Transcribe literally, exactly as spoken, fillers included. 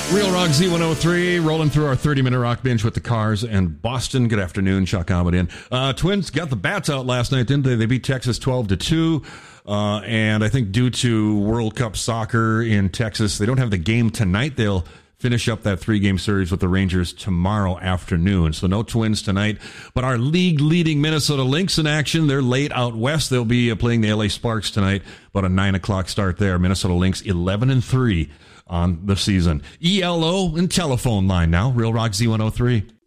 Real Rock Z one oh three, rolling through our thirty-minute rock binge with the Cars and Boston. Good afternoon, Chuck Ahmed in. Uh, Twins got the bats out last night, didn't they? They beat Texas twelve to two. Uh, and I think due to World Cup soccer in Texas, they don't have the game tonight. They'll finish up that three-game series with the Rangers tomorrow afternoon. So no Twins tonight. But our league-leading Minnesota Lynx in action. They're late out west. They'll be uh, playing the L A Sparks tonight. About a nine o'clock start there. Minnesota Lynx eleven and three on the season. E L O and telephone line now. Real Rock Z one oh three.